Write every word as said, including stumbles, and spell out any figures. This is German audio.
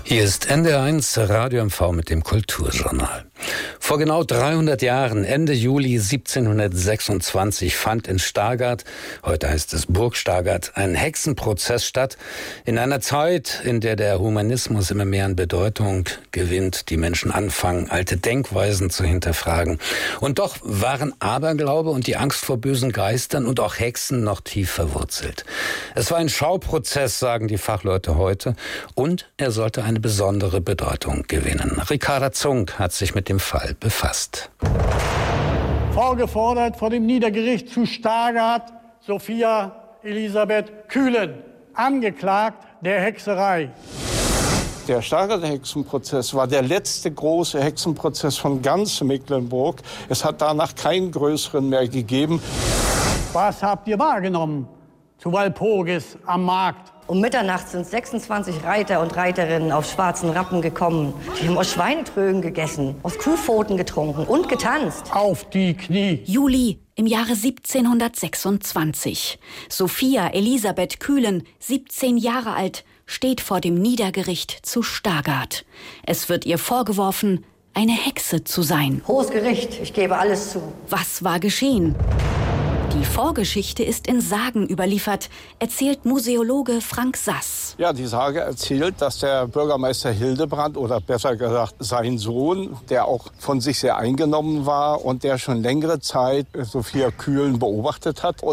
Hier ist N D R eins Radio M V mit dem Kulturjournal. Vor genau dreihundert Jahren, Ende Juli siebzehnhundertsechsundzwanzig, fand in Stargard, heute heißt es Burg Stargard, ein Hexenprozess statt. In einer Zeit, in der der Humanismus immer mehr an Bedeutung gewinnt, die Menschen anfangen, alte Denkweisen zu hinterfragen. Und doch waren Aberglaube und die Angst vor bösen Geistern und auch Hexen noch tief verwurzelt. Es war ein Schauprozess, sagen die Fachleute heute, und er sollte eine besondere Bedeutung gewinnen. Ricarda Zunk hat sich mit dem Fall befasst. Vorgefordert vor dem Niedergericht zu Stargard Sophia Elisabeth Kühlen, angeklagt der Hexerei. Der Stargarder Hexenprozess war der letzte große Hexenprozess von ganz Mecklenburg. Es hat danach keinen größeren mehr gegeben. Was habt ihr wahrgenommen zu Walpurgis am Markt? Um Mitternacht sind sechsundzwanzig Reiter und Reiterinnen auf schwarzen Rappen gekommen. Die haben aus Schweinetrögen gegessen, aus Kuhpfoten getrunken und getanzt. Auf die Knie. Juli im Jahre siebzehnhundertsechsundzwanzig. Sophia Elisabeth Kühlen, siebzehn Jahre alt, steht vor dem Niedergericht zu Stargard. Es wird ihr vorgeworfen, eine Hexe zu sein. Hohes Gericht, ich gebe alles zu. Was war geschehen? Die Vorgeschichte ist in Sagen überliefert, erzählt Museologe Frank Sass. Ja, die Sage erzählt, dass der Bürgermeister Hildebrand, oder besser gesagt sein Sohn, der auch von sich sehr eingenommen war und der schon längere Zeit Sophia Kühlen beobachtet hat.